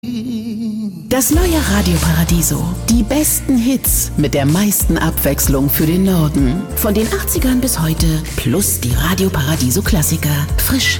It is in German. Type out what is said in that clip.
Das neue Radio Paradiso. Die besten Hits mit der meisten Abwechslung für den Norden. Von den 80ern bis heute. Plus die Radio Paradiso Klassiker. Frisch,